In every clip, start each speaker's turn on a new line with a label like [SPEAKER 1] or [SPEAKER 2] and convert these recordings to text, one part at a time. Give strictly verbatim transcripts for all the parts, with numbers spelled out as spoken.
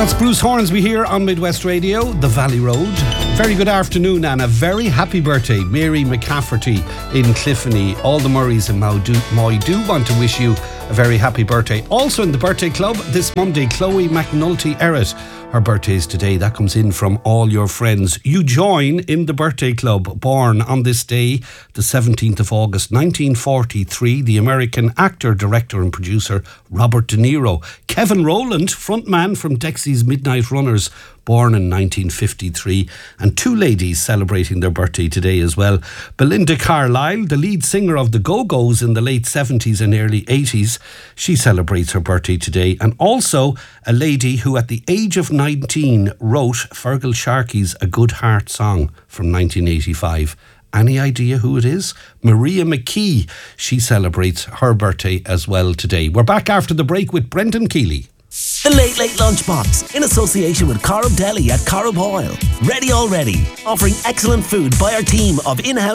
[SPEAKER 1] That's Bruce Hornsby here on Midwest Radio, the Valley Road. Very good afternoon and a very happy birthday, Mary McCafferty in Cliffany. All the Murrays and Moy do, Moy do want to wish you a very happy birthday. Also in the birthday club this Monday, Chloe McNulty Errett. Her birthday is today. That comes in from all your friends. You join in the birthday club. Born on this day, the seventeenth of August, nineteen forty-three, the American actor, director and producer Robert De Niro. Kevin Rowland, frontman from Dexy's Midnight Runners, born in nineteen fifty-three. And two ladies celebrating their birthday today as well. Belinda Carlisle, the lead singer of the Go-Go's in the late seventies and early eighties. She celebrates her birthday today. And also a lady who at the age of nineteen wrote Fergal Sharkey's A Good Heart song from nineteen eighty-five. Any idea who it is? Maria McKee. She celebrates her birthday as well today. We're back after the break with Brendan Keeley.
[SPEAKER 2] The Late Late Lunchbox, in association with Corrib Deli at Corrib Oil. Ready already, offering excellent food by our team of in-house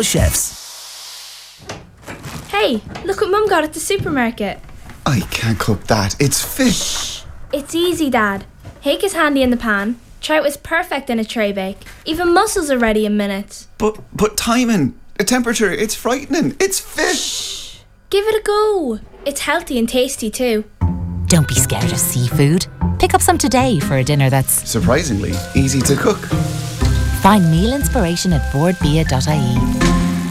[SPEAKER 2] chefs.
[SPEAKER 3] Hey, look what Mum got at the supermarket.
[SPEAKER 4] I can't cook that, it's fish.
[SPEAKER 3] It's easy, Dad. Hake is handy in the pan. Trout is perfect in a tray bake. Even mussels are ready in minutes.
[SPEAKER 4] But, but timing, the temperature, it's frightening. It's fish.
[SPEAKER 3] Shh. Give it a go. It's healthy and tasty too.
[SPEAKER 5] Don't be scared of seafood. Pick up some today for a dinner that's
[SPEAKER 4] surprisingly easy to cook.
[SPEAKER 5] Find meal inspiration at boardbia dot I E.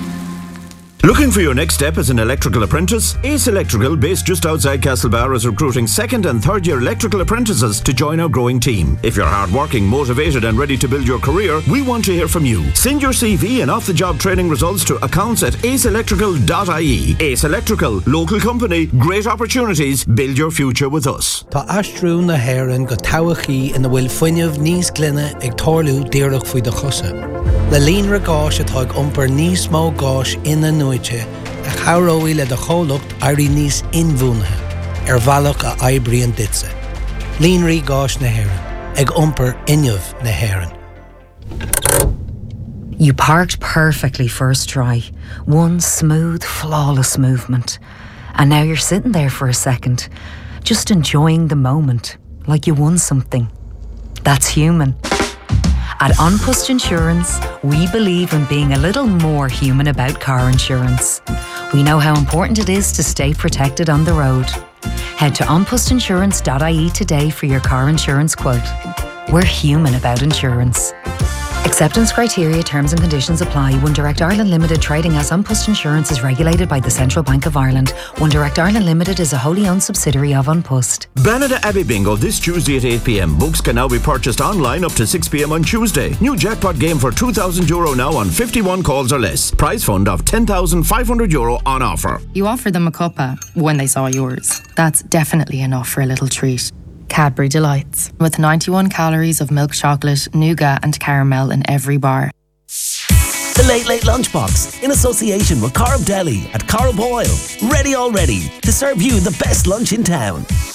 [SPEAKER 6] Looking for your next step as an electrical apprentice? Ace Electrical, based just outside Castlebar, is recruiting second and third year electrical apprentices to join our growing team. If you're hardworking, motivated and ready to build your career, we want to hear from you. Send your C V and off-the-job training results to accounts at ace electrical dot I E. Ace Electrical, local company, great opportunities, build your future with us.
[SPEAKER 7] Tá astrú na Héireann go tabhachaí ina bhfuil fuinneamh níos glynne ag tarlú díreach faoi de chusa. Le líon ra gáis atá ag iompar níos mó gáis ina nuaite a chaireoidh le de chomhlacht airí níos inmhúnathe ar bhealach a oibriain ditse. Líon rí gáis na Héireann ag iompar inneamh na Héireann.
[SPEAKER 8] You parked perfectly first try. One smooth, flawless movement. And now you're sitting there for a second, just enjoying the moment, like you won something. That's human. At An Post Insurance, we believe in being a little more human about car insurance. We know how important it is to stay protected on the road. Head to an post insurance dot I E today for your car insurance quote. We're human about insurance. Acceptance criteria, terms and conditions apply. One Direct Ireland Limited, trading as An Post Insurance, is regulated by the Central Bank of Ireland. One Direct Ireland Limited is a wholly owned subsidiary of An Post.
[SPEAKER 6] Banada Abbey Bingo this Tuesday at eight p.m. Books can now be purchased online up to six p.m. on Tuesday. New jackpot game for two thousand euro now on fifty-one calls or less. Prize fund of ten thousand five hundred euro on offer.
[SPEAKER 9] You offered them a cuppa when they saw yours. That's definitely enough for a little treat. Cadbury Delights, with ninety-one calories of milk chocolate, nougat and caramel in every bar.
[SPEAKER 2] The Late Late Lunchbox, in association with Corrib Deli at Corrib Oil. Ready already, to serve you the best lunch in town.